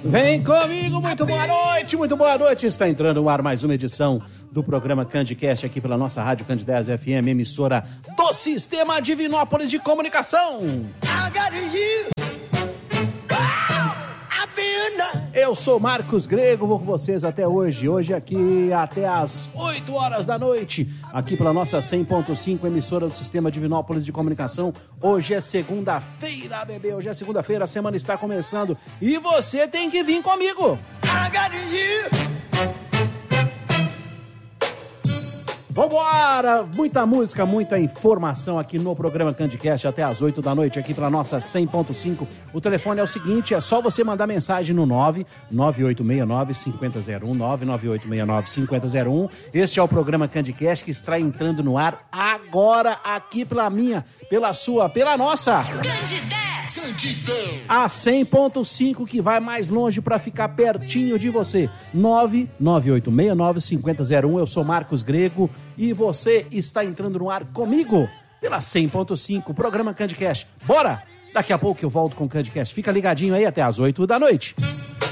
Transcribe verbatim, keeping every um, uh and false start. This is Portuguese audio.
Vem comigo, muito boa noite, muito boa noite. Está entrando no ar mais uma edição do programa CandiCast aqui pela nossa Rádio Candidez F M, emissora do Sistema Divinópolis de Comunicação. Eu sou Marcos Grego, vou com vocês até hoje, hoje aqui até às oito horas da noite, aqui pela nossa cem ponto cinco, emissora do Sistema Divinópolis de Comunicação. Hoje é segunda-feira, bebê, hoje é segunda-feira, a semana está começando e você tem que vir comigo. Vambora! Muita música, muita informação aqui no programa CandiCast até às oito da noite, aqui pela nossa cem ponto cinco. O telefone é o seguinte, é só você mandar mensagem no nove nove oito seis nove cinco zero zero um, nove nove oito seis nove cinco zero zero um. Este é o programa CandiCast que está entrando no ar agora, aqui pela minha, pela sua, pela nossa CandiDez! A cem ponto cinco, que vai mais longe para ficar pertinho de você. nove nove oito seis nove cinco zero zero um. Eu sou Marcos Grego e você está entrando no ar comigo pela cem ponto cinco, programa CandiCast. Bora! Daqui a pouco eu volto com o CandiCast. Fica ligadinho aí até às oito da noite.